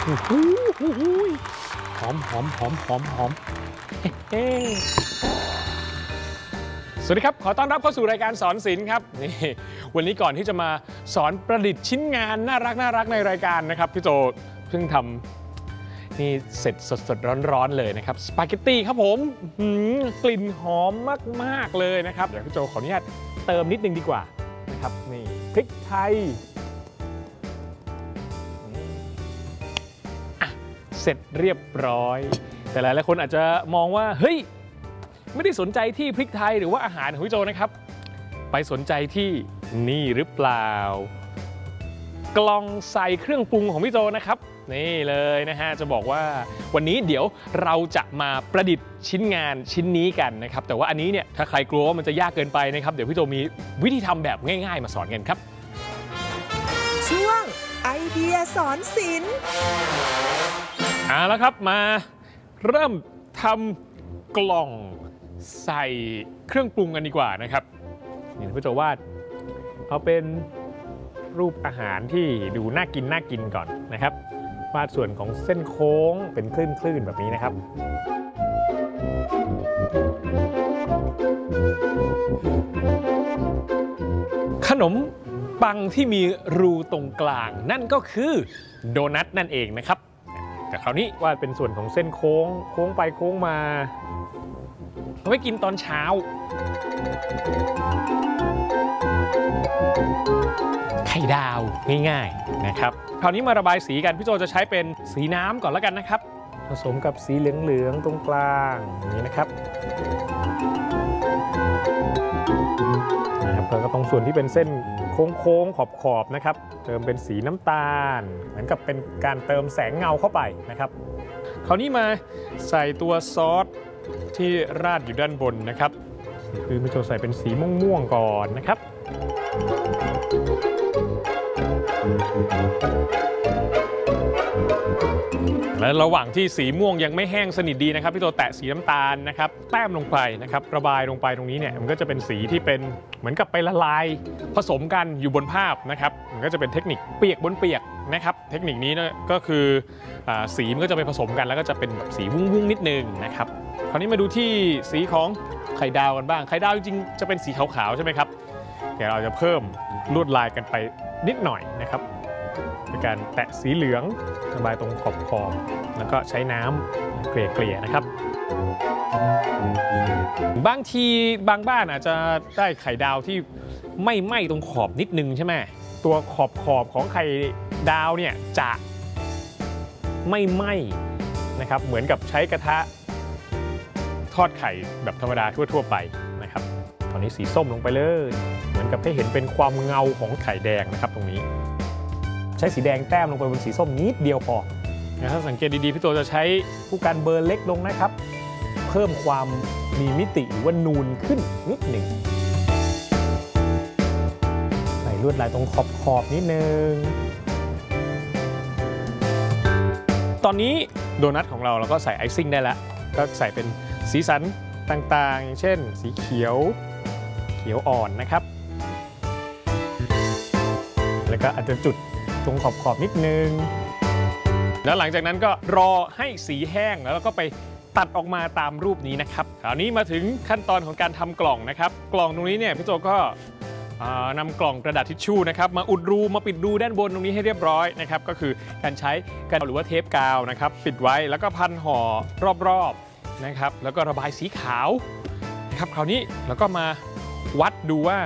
หอมสวัสดีครับขอต้อนรับเข้าสู่รายการสอนศิลป์ครับนี่วันนี้ก่อนที่จะมาสอนประดิษฐ์ชิ้นงานน่ารักในรายการนะครับพี่โจเพิ่งทำนี่เสร็จสดร้อนเลยนะครับสปาเกตตี้ครับผมกลิ่นหอมมากเลยนะครับเดี๋ยวพี่โจขออนุญาตเติมนิดนึงดีกว่านะครับนี่พริกไทยเสร็จเรียบร้อยแต่หลายคนอาจจะมองว่าเฮ้ยไม่ได้สนใจที่พริกไทยหรือว่าอาหารของพี่โจนะครับไปสนใจที่นี่หรือเปล่ากล่องใส่เครื่องปรุงของพี่โจนะครับนี่เลยนะฮะจะบอกว่าวันนี้เดี๋ยวเราจะมาประดิษฐ์ชิ้นงานชิ้นนี้กันนะครับแต่ว่าอันนี้เนี่ยถ้าใครกลัวว่ามันจะยากเกินไปนะครับเดี๋ยวพี่โจมีวิธีทำแบบง่ายๆมาสอนกันครับช่วงไอเดียสอนศิลป์เอาละครับมาเริ่มทำกล่องใส่เครื่องปรุงกันดีกว่านะครับนี่พี่โจวาดเอาเป็นรูปอาหารที่ดูน่ากินก่อนนะครับวาดส่วนของเส้นโค้งเป็นคลื่นแบบนี้นะครับขนมปังที่มีรูตรงกลางนั่นก็คือโดนัทนั่นเองนะครับแต่คราวนี้วาดเป็นส่วนของเส้นโค้งไปโค้งมาเอาไว้กินตอนเช้าไข่ดาวง่ายๆนะครับคราวนี้มาระบายสีกันพี่โจจะใช้เป็นสีน้ำก่อนแล้วกันนะครับผสมกับสีเหลืองๆตรงกลางอย่างนี้นะครับแล้วก็ตรงส่วนที่เป็นเส้นโค้งขอบๆนะครับเติมเป็นสีน้ำตาลเหมือนกับเป็นการเติมแสงเงาเข้าไปนะครับคราวนี้มาใส่ตัวซอสที่ราดอยู่ด้านบนนะครับคือพี่โจใส่เป็นสีม่วงๆก่อนนะครับและระหว่างที่สีม่วงยังไม่แห้งสนิทดีนะครับพี่โจแตะสีน้ำตาลนะครับแต้มลงไปนะครับระบายลงไปตรงนี้เนี่ยมันก็จะเป็นสีที่เป็นเหมือนกับไปละลายผสมกันอยู่บนภาพนะครับมันก็จะเป็นเทคนิคเปียกบนเปียกนะครับเทคนิคนี้นะก็คือสีมันก็จะไปผสมกันแล้วก็จะเป็นแบบสีวุ้งๆนิดนึงนะครับคราวนี้มาดูที่สีของไข่ดาวกันบ้างไข่ดาวจริงๆจะเป็นสีขาวๆใช่ไหมครับเดี๋ยวเราจะเพิ่มลวดลายกันไปนิดหน่อยนะครับเป็นการแตะสีเหลืองระบายตรงขอบแล้วก็ใช้น้ำเกลี่ยนะครับบางทีบางบ้านอาจจะได้ไข่ดาวที่ไม่ไหม้ตรงขอบนิดนึงใช่ไหมตัวขอบของไข่ดาวเนี่ยจะไม่ไหม้นะครับเหมือนกับใช้กระทะทอดไข่แบบธรรมดาทั่วไปนะครับตอนนี้สีส้มลงไปเลยเหมือนกับให้เห็นเป็นความเงาของไข่แดงนะครับตรงนี้ใช้สีแดงแต้มลงไปบนสีส้มนิดเดียวพอถ้าสังเกตดีๆพี่โตจะใช้ผู้กันเบอร์เล็กลงนะครับเพิ่มความมีมิติหรือว่านูนขึ้นนิดหนึ่งใส่ลวดลายตรงขอบนิดนึงตอนนี้โดนัทของเราก็ใส่ไอซิ่งได้แล้วก็ใส่เป็นสีสันต่างๆเช่นสีเขียวอ่อนนะครับแล้วก็อาจจะจุดตรงขอบนิดนึงแล้วหลังจากนั้นก็รอให้สีแห้งแล้วก็ไปตัดออกมาตามรูปนี้นะครับคราวนี้มาถึงขั้นตอนของการทำกล่องนะครับกล่องตรงนี้เนี่ยพี่โจก็นำกล่องกระดาษทิชชู่นะครับมาอุดรูมาปิดรูด้านบนตรงนี้ให้เรียบร้อยนะครับก็คือการใช้กันหรือว่าเทปกาวนะครับปิดไว้แล้วก็พันห่อรอบๆนะครับแล้วก็ระบายสีขาวนะครับคราวนี้แล้วก็มาวัดดูว่า